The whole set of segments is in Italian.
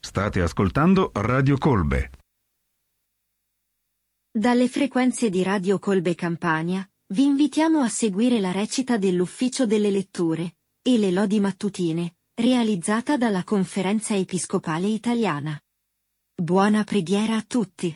State ascoltando Radio Colbe. Dalle frequenze di Radio Colbe Campania, vi invitiamo a seguire la recita dell'Ufficio delle Letture e le Lodi Mattutine, realizzata dalla Conferenza Episcopale Italiana. Buona preghiera a tutti.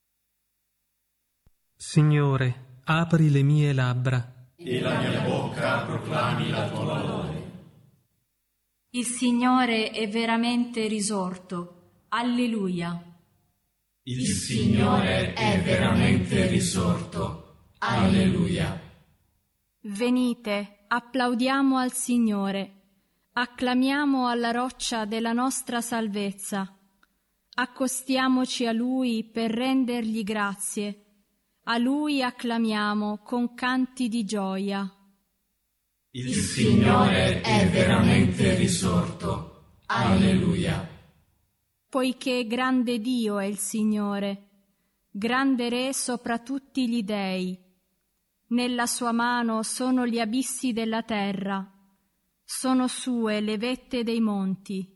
Signore, apri le mie labbra e la mia bocca proclami la tua lode. Il Signore è veramente risorto. Alleluia. Il Signore è veramente risorto. Alleluia. Venite, applaudiamo al Signore. Acclamiamo alla roccia della nostra salvezza. Accostiamoci a Lui per rendergli grazie. A Lui acclamiamo con canti di gioia. Il Signore è veramente risorto. Alleluia. Poiché grande Dio è il Signore, grande Re sopra tutti gli dei. Nella sua mano sono gli abissi della terra, sono sue le vette dei monti.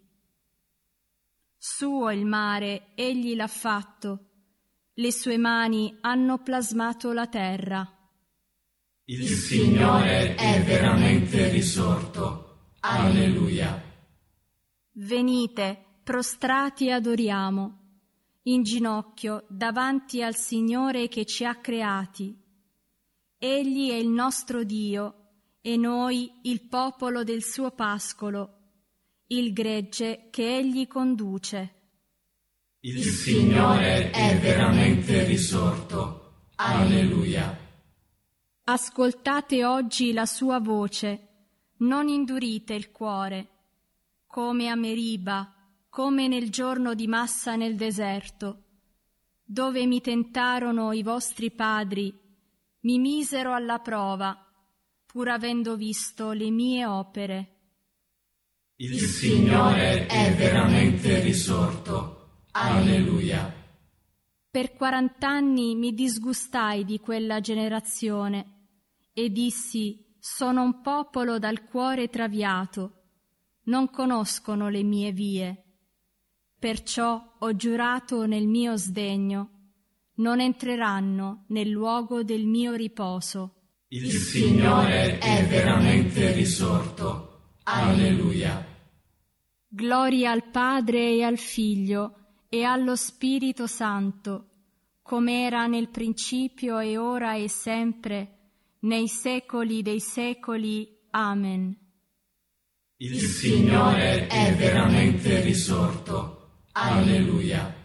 Suo il mare, egli l'ha fatto, le sue mani hanno plasmato la terra. Il Signore è veramente risorto. Alleluia. Venite, prostrati adoriamo, in ginocchio davanti al Signore che ci ha creati. Egli è il nostro Dio e noi il popolo del suo pascolo, il gregge che egli conduce. Il Signore è veramente risorto. Alleluia. Ascoltate oggi la sua voce, non indurite il cuore, come a Meriba, come nel giorno di Massa nel deserto, dove mi tentarono i vostri padri, mi misero alla prova, pur avendo visto le mie opere. Il Signore è veramente risorto. Alleluia. Per 40 anni mi disgustai di quella generazione e dissi: sono un popolo dal cuore traviato, non conoscono le mie vie. Perciò ho giurato nel mio sdegno, non entreranno nel luogo del mio riposo. Il Signore è veramente risorto. Alleluia. Gloria al Padre e al Figlio e allo Spirito Santo, come era nel principio e ora e sempre, nei secoli dei secoli. Amen. Il Signore è veramente risorto. Alleluia.